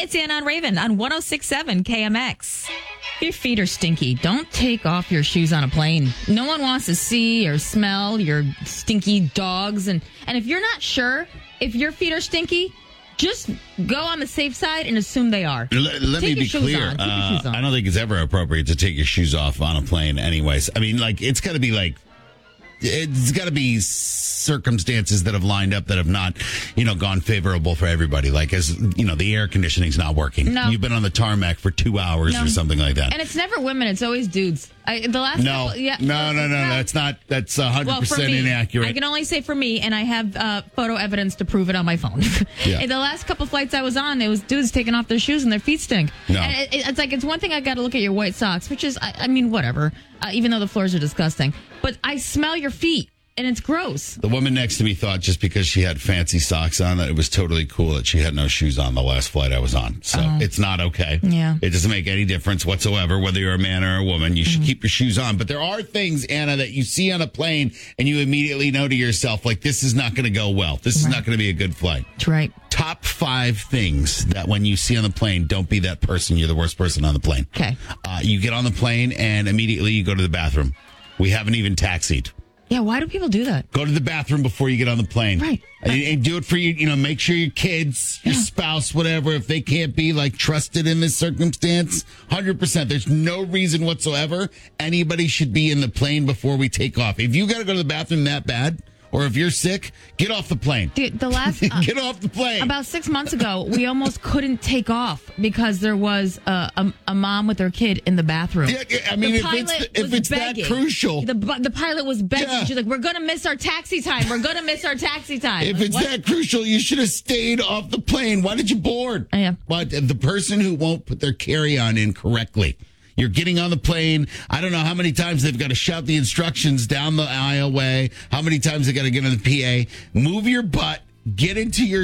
it's Anna and Raven on 106.7 KMX. If your feet are stinky, don't take off your shoes on a plane. No one wants to see or smell your stinky dogs. And if you're not sure if your feet are stinky, just go on the safe side and assume they are. Let me be clear. I don't think it's ever appropriate to take your shoes off on a plane anyways. I mean, it's got to be it's got to be circumstances that have lined up that have not, gone favorable for everybody. The air conditioning's not working. No. You've been on the tarmac for 2 hours or something like that. And it's never women. It's always dudes. No. That's 100% inaccurate. I can only say for me, and I have photo evidence to prove it on my phone. Yeah. In the last couple flights I was on, it was dudes taking off their shoes and their feet stink. No. And it's one thing I got to look at your white socks, which is, whatever, even though the floors are disgusting. But I smell your feet. And it's gross. The woman next to me thought just because she had fancy socks on that it was totally cool that she had no shoes on the last flight I was on. So it's not okay. Yeah. It doesn't make any difference whatsoever whether you're a man or a woman. You should keep your shoes on. But there are things, Anna, that you see on a plane and you immediately know to yourself, this is not going to go well. This is not going to be a good flight. That's right. Top 5 things that when you see on the plane, don't be that person. You're the worst person on the plane. Okay. You get on the plane and immediately you go to the bathroom. We haven't even taxied. Yeah, why do people do that? Go to the bathroom before you get on the plane. Right. And do it for you. Make sure your kids, your spouse, whatever, if they can't be trusted in this circumstance, 100%. There's no reason whatsoever anybody should be in the plane before we take off. If you got to go to the bathroom that bad, or if you're sick, get off the plane. Dude, the last get off the plane. About 6 months ago, we almost couldn't take off because there was a mom with her kid in the bathroom. Yeah, I mean, if it's that crucial, the pilot was begging. Yeah. She's like, "We're going to miss our taxi time. We're going to miss our taxi time." If it's that crucial, you should have stayed off the plane. Why did you board? Yeah. But the person who won't put their carry-on in correctly. You're getting on the plane. I don't know how many times they've got to shout the instructions down the aisleway, how many times they got to get on the PA. Move your butt, get into your